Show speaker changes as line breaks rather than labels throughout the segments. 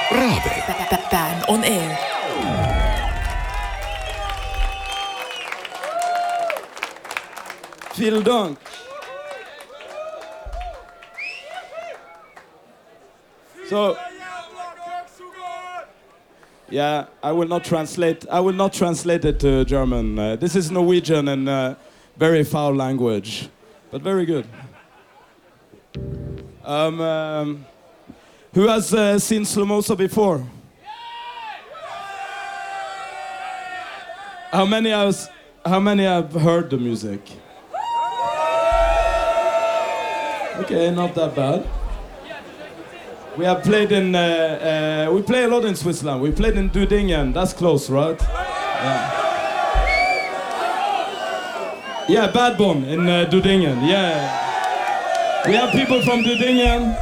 رابع.
Ban on air.
Vielen Dank. So, yeah, I will not translate it to German. This is Norwegian and very foul language, but very good. Who has seen Slomosa before? How many have heard the music? Okay, not that bad. We have played in. We play a lot in Switzerland. We played in Dudingen. That's close, right? Yeah, Bad Bon in Dudingen. Yeah. We have people from Dudingen.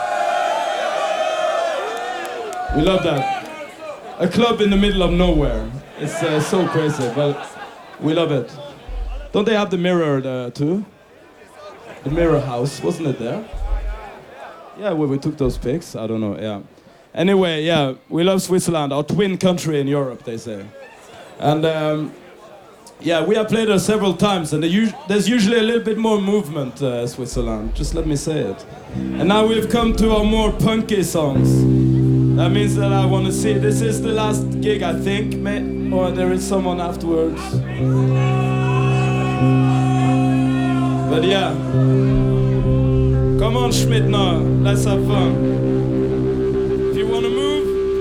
We love that. A club in the middle of nowhere. It's so crazy, but we love it. Don't they have the Mirror there too? The Mirror House, wasn't it there? Yeah, well, we took those pics. I don't know, yeah. Anyway, yeah, we love Switzerland, our twin country in Europe, they say. And yeah, we have played there several times, and there's usually a little bit more movement, Switzerland, just let me say it. And now we've come to our more punky songs. That means that I want to see, this is the last gig, I think, or there is someone afterwards. But yeah. Come on, Schmidtner, let's have fun.